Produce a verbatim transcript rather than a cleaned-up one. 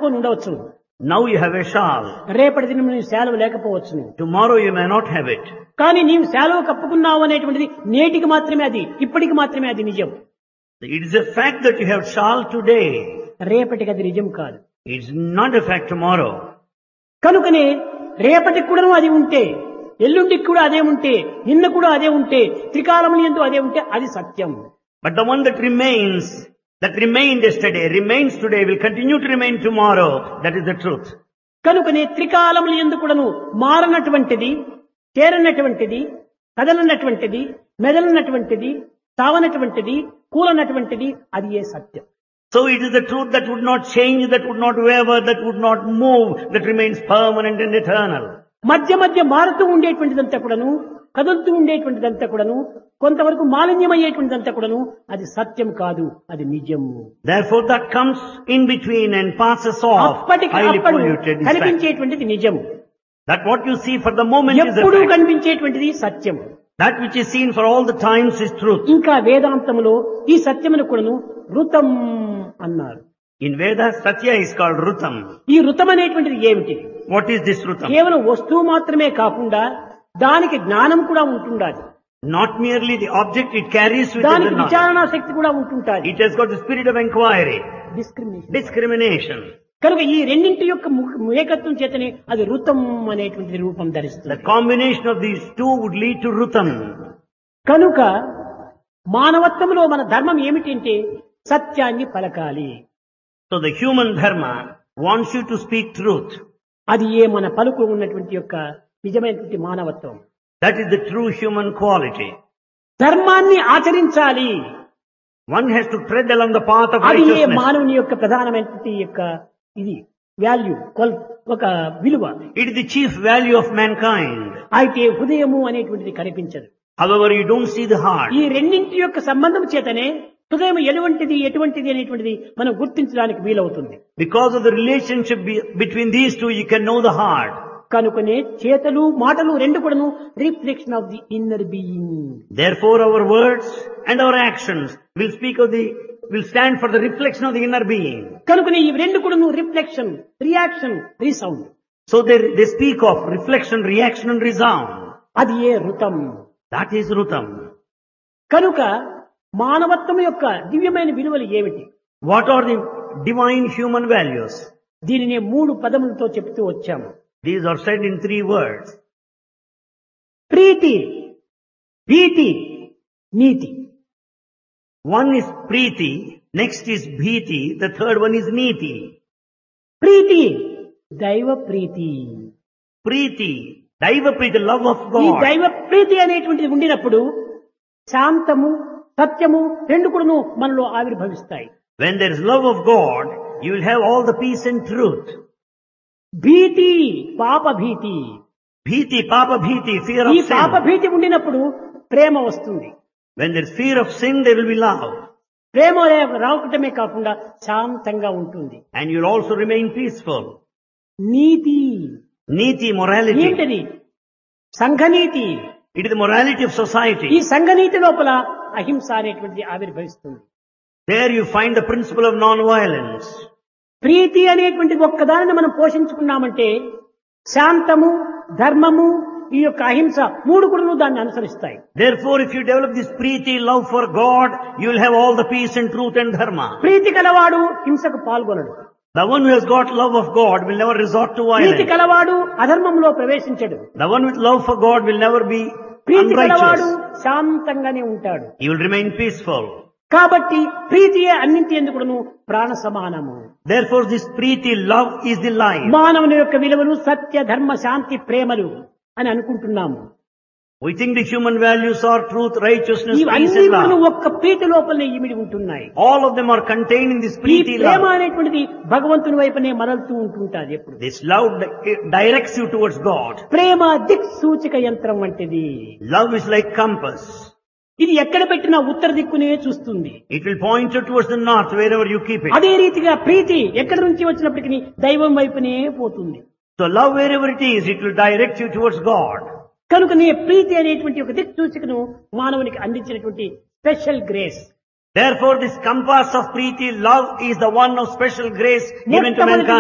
కప్పుకొని ఉండవచ్చు. Now you have a shawl. రేపటి దినం నీవు శాలువ లేకపోవచ్చును. Tomorrow you may not have it. కానీ నీవు శాలువ కప్పుకున్నావు అనేటువంటిది నేటికి మాత్రమే, అది ఇప్పటికి మాత్రమే అది నిజం. It is a fact that you have shawl today. రేపటికి అది నిజం కాదు. It's not a fact tomorrow. కనుకనే రేపటికి కూడా అది ఉంటే, ఎల్లుండికి కూడా అదే ఉంటే, నిన్న కూడా అదే ఉంటే, త్రికాలములు యందు అదే ఉంటే అది సత్యం. But the one that remains, that remained yesterday, remains today, will continue to remain tomorrow. That is the truth. కనుకనే త్రికాలములు యందు కూడాను మారనటువంటిది, చేరనటువంటిది, కదలనటువంటిది, మెదలనటువంటిది, తావనటువంటిది, కూలనటువంటిది అది ఏ సత్యం. So it is the truth that would not change, that would not waver, that would not move, that remains permanent and eternal. మధ్య మధ్య మారుతూ ఉండేటువంటిదంతా కూడాను, కదులుతూ ఉండేటువంటిదంతా కూడాను, కొంతవరకు మాలిన్యమయ్యేటువంటిదంతా కూడాను అది సత్యం కాదు, అది నిజము. Therefore that comes in between and passes off, అప్పటికి highly అప్పుడు polluted. is fact. కనిపించేటువంటిది నిజము. That what you see for the moment is a ఎప్పుడూ fact. కనిపించేటువంటిది Satyam. That which is seen for all the times is truth. ఇంకా వేదాంతములో ఈ సత్యమును కూడాను ఋతం అన్నారు. In Vedas, Satya is called Rutam. ఈ ఋతం అనేటువంటిది ఏమిటి? What is this Rutam? కేవలం వస్తువు మాత్రమే కాకుండా దానికి జ్ఞానం కూడా ఉంటుండాలి. Not merely the object, it carries with it దానికి the knowledge. విచారణా శక్తి కూడా ఉంటుంటాది. It has got the spirit of inquiry, discrimination. discrimination. కనుక ఈ రెండింటి యొక్క ము- ఏకత్వం చేతనే అది ఋతం అనేటువంటి రూపం ధరిస్తుంది. The combination of these two would lead to Rutam. కనుక మానవత్వంలో మన ధర్మం ఏమిటంటే సత్యాన్ని పలకాలి. So the human dharma wants you to speak truth. అది ఏ మన పలుకు ఉన్నటువంటి యొక్క నిజమైనటువంటి మానవత్వం. That is the true human quality. ధర్మాన్ని ఆచరించాలి. One has to tread along the path of అది ఏ righteousness. మానవుని యొక్క ప్రధానమైనటువంటి యొక్క ఇది వాల్యూ, ఒక విలువ. It is the chief value of mankind. అయితే హృదయము అనేటువంటిది కనిపించదు. However, you don't see the heart. ఈ రెండింటి యొక్క సంబంధం చేతనే హృదయం ఎటువంటిది ఎటువంటిది అనేటువంటిది మనం గుర్తించడానికి వీలవుతుంది. Because of the relationship be- between these two, you can know the heart. కనుకనే చేతలు మాటలు రెండు కూడాను reflection of the inner being. Therefore, our words and our actions will speak of the, will stand for the reflection of the inner being. కనుకనే ఈ రెండు కూడాను reflection, reaction, resound. So they, they speak of reflection, reaction and resound. అది ఏ ఋతం. That is Rutam. కనుక మానవత్వం యొక్క దివ్యమైన విలువలు ఏమిటి? What are the divine human values? దీనిని మూడు పదములతో చెప్తూ వచ్చాము. These are said in three words. ప్రీతి, భీతి, నీతి. One is Preeti, next is Bhiti, the third one is Niti. ప్రీతి దైవ ప్రీతి. Preeti, Daiva Preeti, the love of ఈ God. దైవ ప్రీతి అనేటువంటిది ఉండినప్పుడు శాంతము, సత్యము రెండు కూడాను మనలో ఆవిర్భవిస్తాయి. When there is love of God, you will have all the peace and truth. భీతి, పాప భీతి. Bhiti, Papa Bhiti, fear ఈ of పాప sin. భీతి ఉండినప్పుడు ప్రేమ వస్తుంది. When there is fear of sin, there will be love. ప్రేమ రావటమే కాకుండా శాంతంగా ఉంటుంది. And you will also remain peaceful. NITI Niti, morality. ఏంటది? సంఘనీతి. It is the morality of ఈ society. సంఘనీతి లోపల అహింస అనేటువంటిది ఆవిర్భవిస్తుంది. There you find the principle of non-violence. ప్రీతి అనేటువంటి ఒక్కదానిని మనం పోషించుకున్నామంటే శాంతము, ధర్మము, ఈ యొక్క అహింస మూడు కూడా దాన్ని అనుసరిస్తాయి. Therefore, if you develop this Preeti, love for God, you will have all the peace and truth and dharma. ప్రీతి కలవాడు హింసకు పాల్గొనడు. The one who has got love of God will never resort to Preethi violence. కలవాడు అధర్మంలో ప్రవేశించడు. The one with love for God will never be ప్రీతి కలవాడు unrighteous. శాంతంగానే ఉంటాడు. He will remain peaceful. కాబట్టి ప్రీతియే అన్నింటి ఎందుకును ప్రాణ సమానము. Therefore, this Preeti, love is the life. మానవుని యొక్క విలువలు సత్య, ధర్మ, శాంతి, ప్రేమలు అని అనుకుంటున్నాము. We think the human values are truth, righteousness, peace ఇవన్నీ and కూడా love. ఒక్క ప్రీతి లోపలనే ఇమిడి ఉంటున్నాయి. All of them are contained in this ఈ Preeti ప్రేమ love. అనేటువంటిది భగవంతుని వైపునే మరలుతూ ఉంటుంటాది ఎప్పుడు. This love di- directs you towards God. ప్రేమ దిక్ సూచిక యంత్రం వంటిది. Love is like compass. ఇది ఎక్కడ పెట్టినా ఉత్తర దిక్కునే చూస్తుంది. It will point you towards the north wherever you keep it. అదే రీతిగా ప్రీతి ఎక్కడి నుంచి వచ్చినప్పటికీ దైవం వైపునే పోతుంది. So love wherever it is, it will direct you towards God. కనుక నీ ప్రీతి అనేటువంటి ఒక దిక్ సూచికను మానవునికి అందించినటువంటి special grace. Therefore, this compass of Preeti, love, is the one of special grace given to మొట్టమొదటి mankind.